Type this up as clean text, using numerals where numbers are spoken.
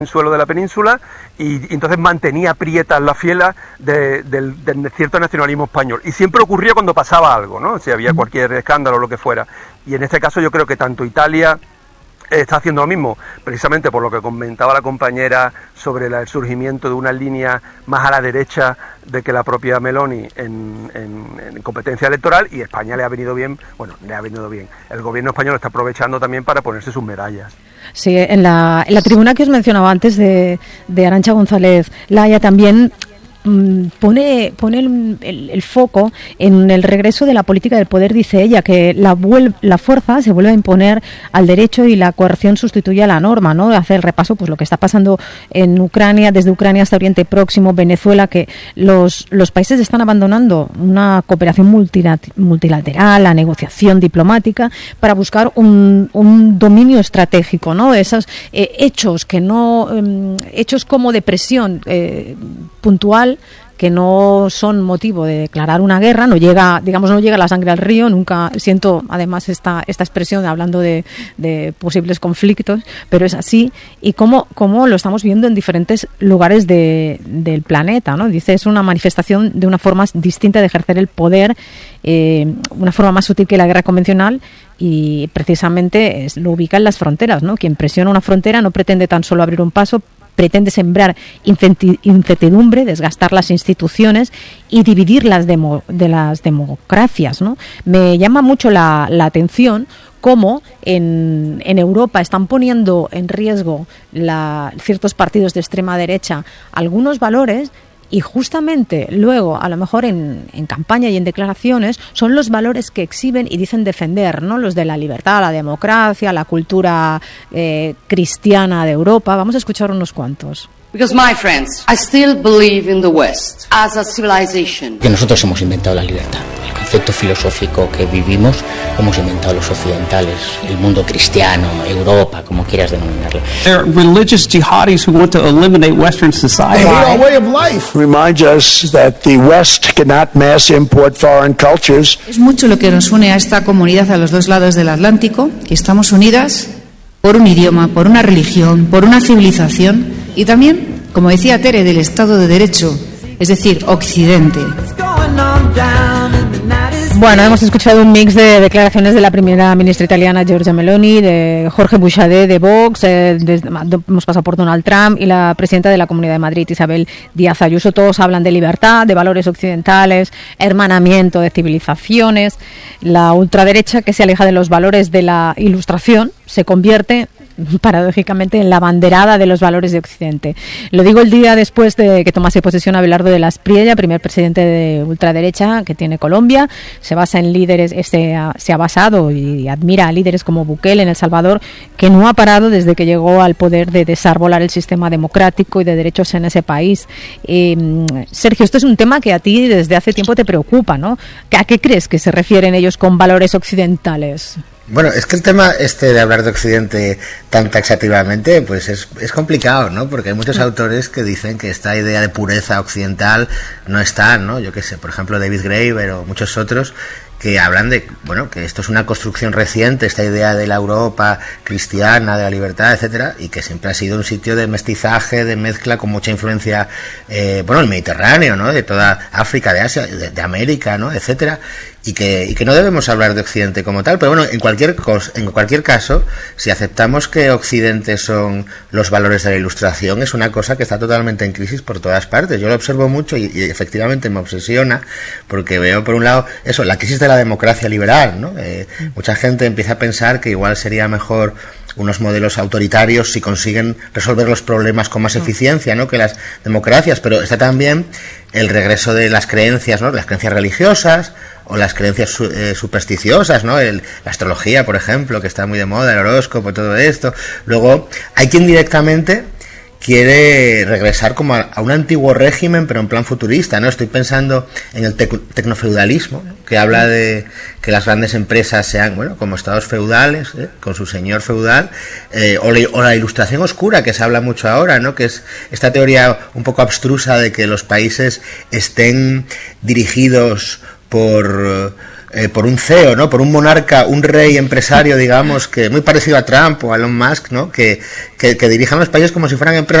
suelo de la península y entonces mantenía prietas las fielas de cierto nacionalismo español. Y siempre ocurría cuando pasaba algo, ¿no? Si había cualquier escándalo o lo que fuera. Y en este caso yo creo que tanto Italia está haciendo lo mismo, precisamente por lo que comentaba la compañera sobre el surgimiento de una línea más a la derecha de que la propia Meloni en competencia electoral, y España le ha venido bien, el gobierno español está aprovechando también para ponerse sus medallas. Sí, en la tribuna que os mencionaba antes de Arantxa González Laya también pone el foco en el regreso de la política del poder. Dice ella que la fuerza se vuelve a imponer al derecho y la coerción sustituye a la norma, ¿no? Hace el repaso, pues lo que está pasando en Ucrania, desde Ucrania hasta Oriente Próximo, Venezuela, que los países están abandonando una cooperación multilateral, la negociación diplomática, para buscar un dominio estratégico, ¿no? Esos hechos como de presión puntual, que no son motivo de declarar una guerra, no llega la sangre al río. Nunca siento además esta expresión hablando de posibles conflictos, pero es así, y cómo lo estamos viendo en diferentes lugares del planeta, ¿no? Dice, es una manifestación de una forma distinta de ejercer el poder, una forma más sutil que la guerra convencional, y precisamente lo ubica en las fronteras, ¿no? Quien presiona una frontera no pretende tan solo abrir un paso, pretende sembrar incertidumbre, desgastar las instituciones y dividir de las democracias, ¿no? Me llama mucho la atención cómo en Europa están poniendo en riesgo ciertos partidos de extrema derecha algunos valores, y justamente luego, a lo mejor en campaña y en declaraciones, son los valores que exhiben y dicen defender, ¿no? Los de la libertad, la democracia, la cultura cristiana de Europa. Vamos a escuchar unos cuantos. Because, my friends, I still believe in the West as a civilization. Que nosotros hemos inventado la libertad. El concepto filosófico que vivimos hemos inventado los occidentales, el mundo cristiano, Europa, como quieras denominarlo. There are religious jihadis who want to eliminate Western society. Our way of life reminds us that the West cannot mass import foreign cultures. Es mucho lo que nos une a esta comunidad a los dos lados del Atlántico, que estamos unidas por un idioma, por una religión, por una civilización, y también, como decía Tere, del Estado de Derecho, es decir, Occidente. Bueno, hemos escuchado un mix de declaraciones de la primera ministra italiana Giorgia Meloni, de Jorge Buxadé de Vox, hemos pasado por Donald Trump, y la presidenta de la Comunidad de Madrid, Isabel Díaz Ayuso. Todos hablan de libertad, de valores occidentales, hermanamiento de civilizaciones. La ultraderecha, que se aleja de los valores de la Ilustración, se convierte paradójicamente en la banderada de los valores de Occidente. Lo digo el día después de que tomase posesión Abelardo de la Espriella, primer presidente de ultraderecha que tiene Colombia. Se basa en líderes, se ha basado y admira a líderes como Bukele en El Salvador, que no ha parado desde que llegó al poder de desarbolar el sistema democrático y de derechos en ese país. Sergio, esto es un tema que a ti desde hace tiempo te preocupa, ¿no? ¿A qué crees que se refieren ellos con valores occidentales? Bueno, es que el tema de hablar de Occidente tan taxativamente, pues es complicado, ¿no? Porque hay muchos autores que dicen que esta idea de pureza occidental no está, ¿no? Yo qué sé, por ejemplo, David Graeber o muchos otros que hablan de, bueno, que esto es una construcción reciente, esta idea de la Europa cristiana, de la libertad, etcétera, y que siempre ha sido un sitio de mestizaje, de mezcla con mucha influencia, el Mediterráneo, ¿no? De toda África, de Asia, de América, ¿no? Etcétera. Y que no debemos hablar de Occidente como tal, pero bueno, en cualquier caso, si aceptamos que Occidente son los valores de la Ilustración, es una cosa que está totalmente en crisis por todas partes. Yo lo observo mucho y efectivamente me obsesiona, porque veo por un lado eso, la crisis de la democracia liberal, ¿no? Mucha gente empieza a pensar que igual sería mejor unos modelos autoritarios si consiguen resolver los problemas con más eficiencia, ¿no? Que las democracias, pero está también el regreso de las creencias, ¿no? Las creencias religiosas o las creencias supersticiosas, ¿no? La astrología, por ejemplo, que está muy de moda, el horóscopo, todo esto. Luego hay quien directamente quiere regresar como a un antiguo régimen, pero en plan futurista, ¿no? Estoy pensando en el tecnofeudalismo, que habla de que las grandes empresas sean, bueno, como estados feudales, con su señor feudal, o la ilustración oscura, que se habla mucho ahora, ¿no? Que es esta teoría un poco abstrusa de que los países estén dirigidos por por un CEO, ¿no? Por un monarca, un rey empresario, digamos, que muy parecido a Trump o a Elon Musk, ¿no? Que dirijan los países como si fueran empresas